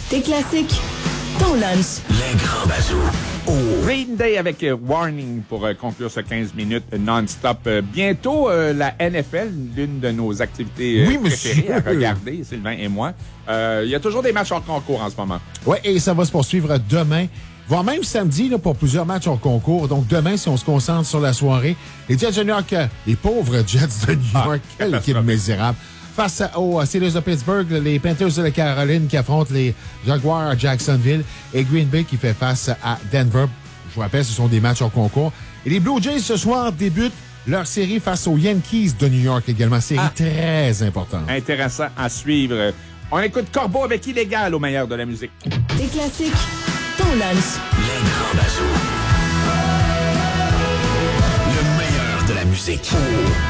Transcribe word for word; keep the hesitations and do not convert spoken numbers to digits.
Tes classiques, ton lunch. Les grands bazous. Oh. Green Day avec euh, Warning pour euh, conclure ce quinze minutes non-stop. Euh, bientôt, euh, la N F L, l'une de nos activités euh, Oui, préférées monsieur. à regarder, Sylvain et moi. Euh, Il y a toujours des matchs hors concours en ce moment. Oui, et ça va se poursuivre demain, voire même samedi là, pour plusieurs matchs hors concours. Donc demain, si on se concentre sur la soirée, les Jets de New York, euh, les pauvres Jets de New York, Ah, quelle équipe misérable. Face aux Steelers de Pittsburgh, les Panthers de la Caroline qui affrontent les Jaguars à Jacksonville et Green Bay qui fait face à Denver. Je vous rappelle, ce sont des matchs hors concours. Et les Blue Jays, ce soir, débutent leur série face aux Yankees de New York également. Série Ah. très importante. Intéressant à suivre. On écoute Corbeau avec Illégal au meilleur de la musique. Tes classiques, ton lunch. Les grands bazous. Le meilleur de la musique. Oh.